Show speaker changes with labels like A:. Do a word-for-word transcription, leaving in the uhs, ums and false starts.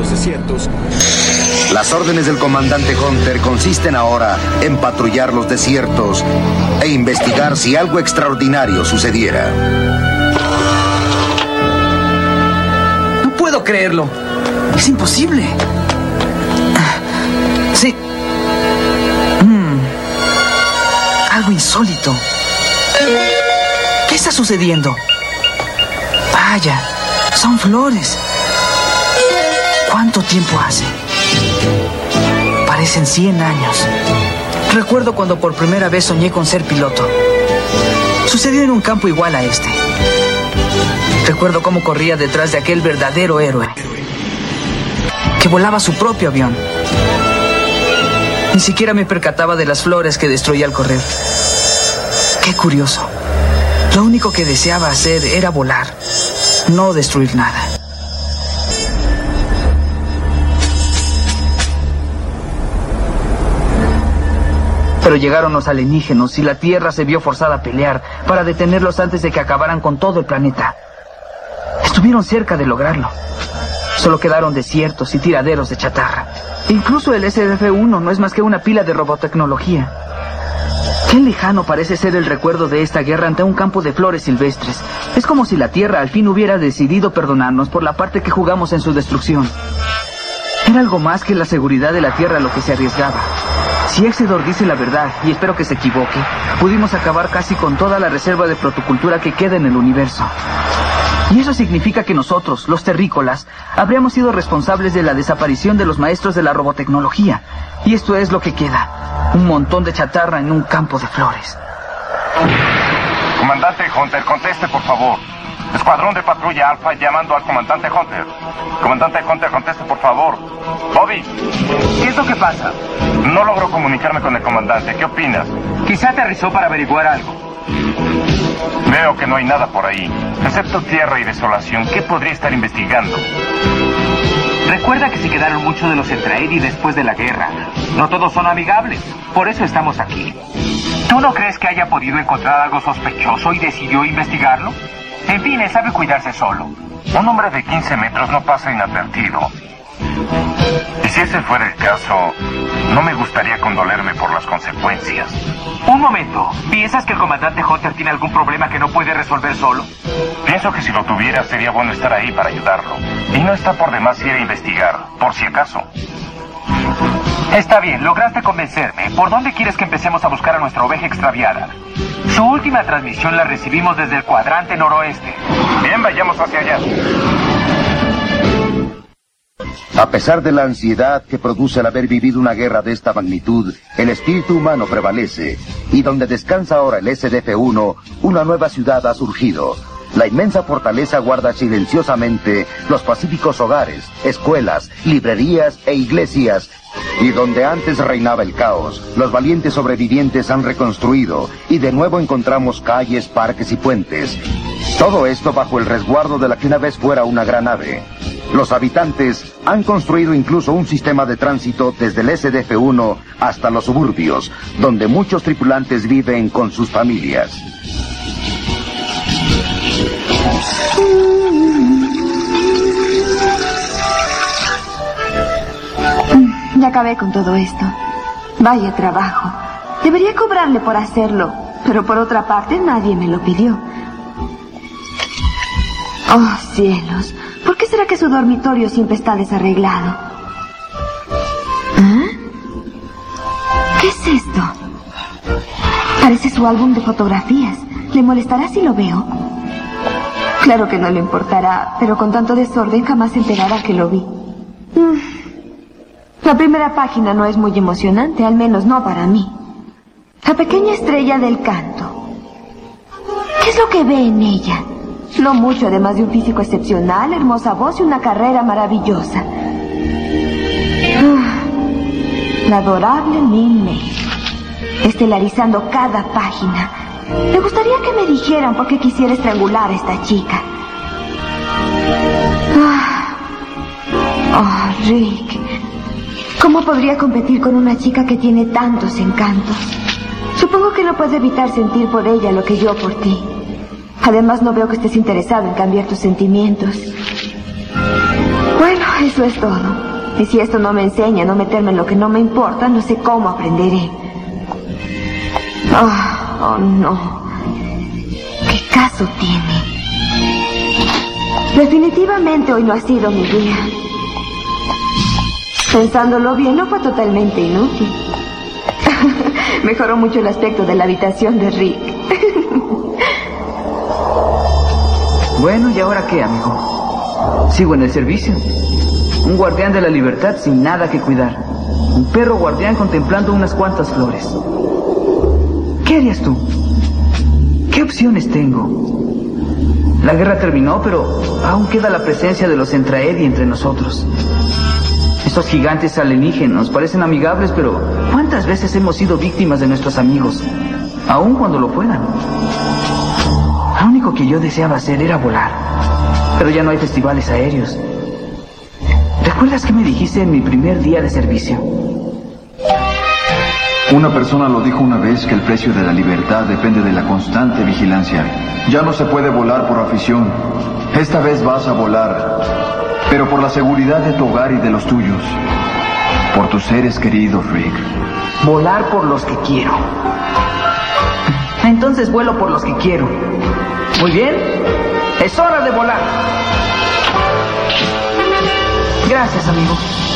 A: los desiertos.
B: Las órdenes del comandante Hunter consisten ahora en patrullar los desiertos e investigar si algo extraordinario sucediera.
C: No puedo creerlo. Es imposible. Sí. Mm. Algo insólito. ¿Qué está sucediendo? Vaya, son flores. ¿Cuánto tiempo hace? Parecen cien años. Recuerdo cuando por primera vez soñé con ser piloto. Sucedió en un campo igual a este. Recuerdo cómo corría detrás de aquel verdadero héroe, que volaba su propio avión. Ni siquiera me percataba de las flores que destruía al correr. Qué curioso. Lo único que deseaba hacer era volar, no destruir nada. Pero llegaron los alienígenas y la Tierra se vio forzada a pelear para detenerlos antes de que acabaran con todo el planeta. Estuvieron cerca de lograrlo. Solo quedaron desiertos y tiraderos de chatarra. Incluso el S D F uno no es más que una pila de robotecnología. Qué lejano parece ser el recuerdo de esta guerra ante un campo de flores silvestres. Es como si la Tierra al fin hubiera decidido perdonarnos por la parte que jugamos en su destrucción. Era algo más que la seguridad de la Tierra lo que se arriesgaba. Si Exedor dice la verdad, y espero que se equivoque, pudimos acabar casi con toda la reserva de protocultura que queda en el universo. Y eso significa que nosotros, los terrícolas, habríamos sido responsables de la desaparición de los maestros de la robotecnología. Y esto es lo que queda. Un montón de chatarra en un campo de flores.
D: Comandante Hunter, conteste, por favor. Escuadrón de patrulla Alfa llamando al comandante Hunter. Comandante Hunter, conteste, por favor. Bobby.
E: ¿Qué es lo que pasa?
D: No logro comunicarme con el comandante. ¿Qué opinas?
E: Quizá aterrizó para averiguar algo.
D: Veo que no hay nada por ahí. Excepto tierra y desolación. ¿Qué podría estar investigando?
E: Recuerda que se quedaron muchos de los Entraedi después de la guerra. No todos son amigables. Por eso estamos aquí. ¿Tú no crees que haya podido encontrar algo sospechoso y decidió investigarlo? En fin, él sabe cuidarse solo.
D: Un hombre de quince metros no pasa inadvertido. Y si ese fuera el caso, no me gustaría condolerme por las consecuencias.
E: Un momento. ¿Piensas que el comandante Hunter tiene algún problema que no puede resolver solo?
D: Pienso que si lo tuviera sería bueno estar ahí para ayudarlo. Y no está por demás ir a investigar, por si acaso.
E: Está bien, lograste convencerme. ¿Por dónde quieres que empecemos a buscar a nuestra oveja extraviada? Su última transmisión la recibimos desde el cuadrante noroeste.
D: Bien, vayamos hacia allá.
B: A pesar de la ansiedad que produce el haber vivido una guerra de esta magnitud, el espíritu humano prevalece, y donde descansa ahora el S D F uno, una nueva ciudad ha surgido. La inmensa fortaleza guarda silenciosamente los pacíficos hogares, escuelas, librerías e iglesias, y donde antes reinaba el caos, los valientes sobrevivientes han reconstruido, y de nuevo encontramos calles, parques y puentes. Todo esto bajo el resguardo de la que una vez fuera una gran ave. Los habitantes han construido incluso un sistema de tránsito desde el S D F uno hasta los suburbios, donde muchos tripulantes viven con sus familias.
F: Ya acabé con todo esto. Vaya trabajo. Debería cobrarle por hacerlo, pero por otra parte nadie me lo pidió. Oh, cielos. ¿Por qué será que su dormitorio siempre está desarreglado? ¿Ah? ¿Qué es esto? Parece su álbum de fotografías. ¿Le molestará si lo veo? Claro que no le importará, pero con tanto desorden jamás se enterará que lo vi. La primera página no es muy emocionante, al menos no para mí. La pequeña estrella del canto. ¿Qué es lo que ve en ella? No mucho, además de un físico excepcional, hermosa voz y una carrera maravillosa. Ah, la adorable Min May, estelarizando cada página. Me gustaría que me dijeran por qué quisiera estrangular a esta chica. Ah, oh, Rick, ¿cómo podría competir con una chica que tiene tantos encantos? Supongo que no puedes evitar sentir por ella lo que yo por ti. Además, no veo que estés interesado en cambiar tus sentimientos. Bueno, Eso es todo. Y si esto no me enseña a no meterme en lo que no me importa, no sé cómo aprenderé. Oh, oh no. ¿Qué caso tiene? Definitivamente hoy no ha sido mi día. Pensándolo bien, no fue totalmente inútil. Mejoró mucho el aspecto de la habitación de Rick.
C: Bueno, ¿y ahora qué, amigo? Sigo en el servicio. Un guardián de la libertad sin nada que cuidar. Un perro guardián contemplando unas cuantas flores. ¿Qué harías tú? ¿Qué opciones tengo? La guerra terminó, pero aún queda la presencia de los Entraedi entre nosotros. Estos gigantes alienígenas parecen amigables, pero ¿cuántas veces hemos sido víctimas de nuestros amigos? Aún cuando lo fueran. Lo único que yo deseaba hacer era volar. Pero ya no hay festivales aéreos. ¿Recuerdas qué me dijiste en mi primer día de servicio?
A: Una persona lo dijo una vez que el precio de la libertad depende de la constante vigilancia. Ya no se puede volar por afición. Esta vez vas a volar, pero por la seguridad de tu hogar y de los tuyos. Por tus seres queridos, Rick.
C: Volar por los que quiero. Entonces vuelo por los que quiero. Muy bien, es hora de volar. Gracias, amigo.